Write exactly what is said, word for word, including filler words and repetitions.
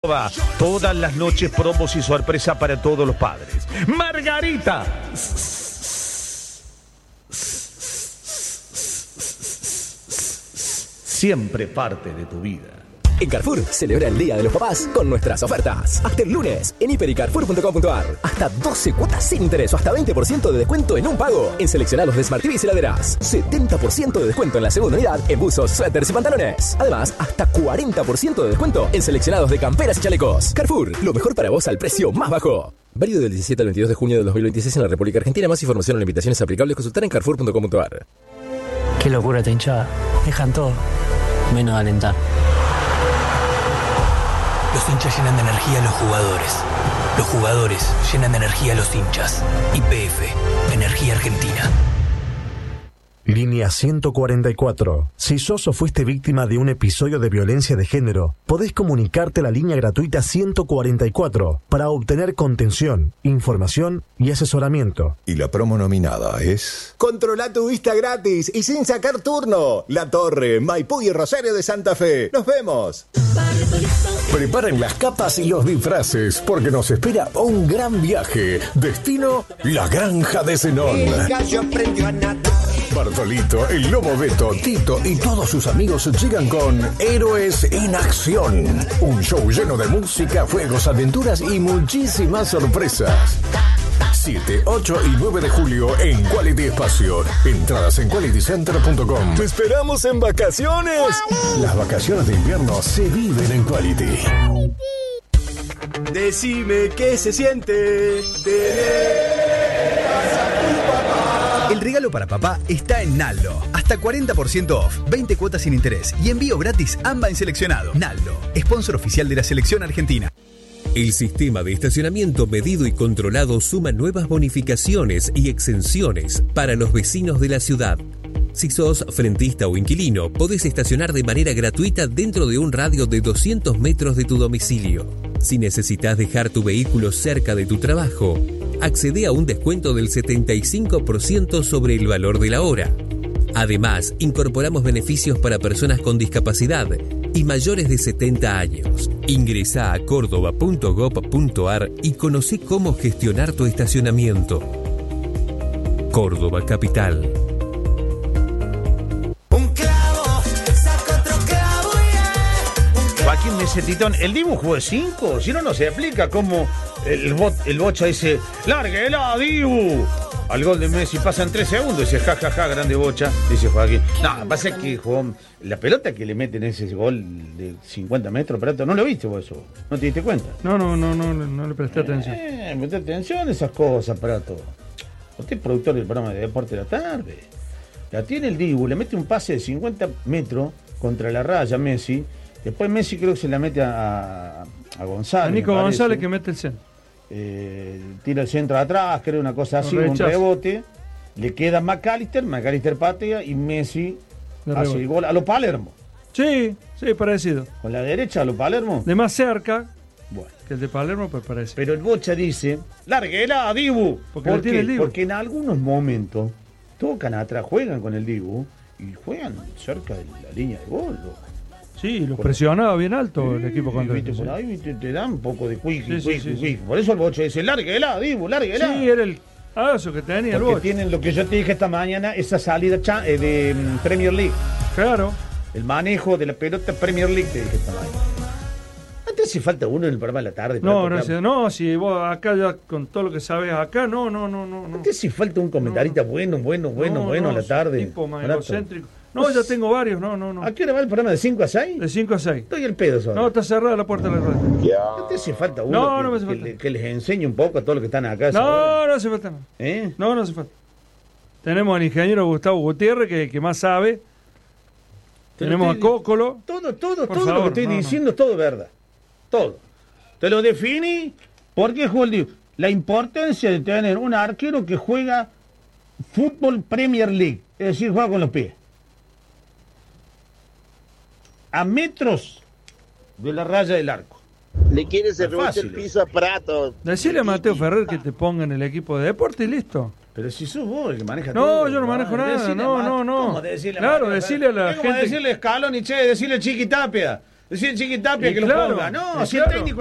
Córdoba. Todas las noches promos y sorpresa para todos los padres. Margarita. Siempre parte de tu vida. En Carrefour, celebra el Día de los Papás con nuestras ofertas. Hasta el lunes, en hiper y carrefour punto com punto a r. Hasta doce cuotas sin interés o hasta veinte por ciento de descuento en un pago. En seleccionados de Smart T Vs y heladeras. setenta por ciento de descuento en la segunda unidad en buzos, suéteres y pantalones. Además, hasta cuarenta por ciento de descuento en seleccionados de camperas y chalecos. Carrefour, lo mejor para vos al precio más bajo. Válido del diecisiete al veintidós de junio de dos mil veintiséis en la República Argentina. Más información o limitaciones aplicables consultar en carrefour punto com punto a r. Qué locura esta hinchada. Dejan todo, menos alentar. Los hinchas llenan de energía a los jugadores. Los jugadores llenan de energía a los hinchas. Y P F, Energía Argentina. Línea ciento cuarenta y cuatro. Si sos o fuiste víctima de un episodio de violencia de género, podés comunicarte a la línea gratuita ciento cuarenta y cuatro para obtener contención, información y asesoramiento. Y la promo nominada es... Controla tu vista gratis y sin sacar turno. La Torre, Maipú y Rosario de Santa Fe. ¡Nos vemos! Preparen las capas y los disfraces porque nos espera un gran viaje. Destino, la Granja de Zenón. El gallo aprendió a nadar. Bartolito, el Lobo Beto, Tito y todos sus amigos llegan con Héroes en Acción. Un show lleno de música, fuegos, aventuras y muchísimas sorpresas. siete, ocho y nueve de julio en Quality Espacio. Entradas en quality center punto com. ¡Te esperamos en vacaciones! Las vacaciones de invierno se viven en Quality. Decime qué se siente tener... El regalo para papá está en Naldo. Hasta cuarenta por ciento off, veinte cuotas sin interés y envío gratis A M B A en seleccionado. Naldo, sponsor oficial de la selección argentina. El sistema de estacionamiento medido y controlado suma nuevas bonificaciones y exenciones para los vecinos de la ciudad. Si sos frentista o inquilino, podés estacionar de manera gratuita dentro de un radio de doscientos metros de tu domicilio. Si necesitas dejar tu vehículo cerca de tu trabajo, accede a un descuento del setenta y cinco por ciento sobre el valor de la hora. Además, incorporamos beneficios para personas con discapacidad y mayores de setenta años. Ingresá a córdoba punto gob punto a r y conocé cómo gestionar tu estacionamiento. Córdoba Capital. Joaquín Mesetitón, el dibujo es cinco, si no, no se aplica. Como el, bot, el bocha dice, ¡lárguela, Dibu! Al gol de Messi pasan tres segundos, dice, ja, ja, ja, grande bocha, dice Joaquín. No, pasa que jugó, la pelota que le meten ese gol de cincuenta metros, pero ¿no lo viste vos eso? ¿No te diste cuenta? No, no, no, no, no le presté atención. Eh, presté atención a esas cosas, Prato. Usted es productor del programa de Deporte de la Tarde. La tiene el Dibu, le mete un pase de cincuenta metros contra la raya Messi. Después Messi creo que se la mete a, a González. A Nico González que mete el centro. Eh, tira el centro atrás, creo una cosa así, un rebote. Le queda McAllister, McAllister patea y Messi de hace rebote. El gol a lo Palermo. Sí, sí, parecido. Con la derecha a lo Palermo. De más cerca bueno. que el de Palermo, pues parece. Pero el Bocha dice, lárguela, Dibu. Porque ¿Por tiene qué? el Dibu. Porque en algunos momentos tocan atrás, juegan con el Dibu y juegan cerca de la línea de gol. Sí, los presionaba bien alto el equipo cuando viste, por ahí te, te dan un poco de quick, sí, quick, sí, sí, quick. Sí. Por eso el Boche dice, lárguela, Dibu, lárguela. Sí, era el aso que tenía el Porque Boche. tienen lo que yo te dije esta mañana, esa salida eh, de um, Premier League. Claro. El manejo de la pelota Premier League, te dije esta mañana. Antes hace falta uno en el programa de la tarde. No, no, no, no, si vos acá ya con todo lo que sabes acá, no, no, no, no. Antes hace falta un comentarista no, bueno, bueno, bueno, no, bueno no, a la tarde. Tipo más egocéntrico. No, ya tengo varios, no, no, no. ¿A qué hora va el programa? ¿De cinco a seis? De cinco a seis. Estoy el pedo solo. No, está cerrada la puerta de la radio. ¿No te hace falta uno no, que, no me hace que, falta. Le, que les enseñe un poco a todos los que están acá? No, no hace falta. ¿Eh? No, no hace falta. Tenemos al ingeniero Gustavo Gutiérrez, que que más sabe. Pero Tenemos a Cócolo. Todo, todo, todo favor, lo que estoy no, diciendo, no. todo verdad. Todo. Te lo definí porque jugó el Dibu. La importancia de tener un arquero que juega fútbol Premier League. Es decir, juega con los pies. A metros de la raya del arco. Le quiere cerrar el piso a Prato. Decirle a Mateo Ferrer que te ponga en el equipo de deporte y listo. Pero si sos vos el que maneja no, todo. No, yo no manejo nada. Decile no, no, no. ¿Cómo decirle claro, a decirle a la gente. gente. Decirle a Scaloni, che, decirle a Chiqui Tapia. Decirle a Chiqui Tapia y que claro, lo ponga. No, si claro. el técnico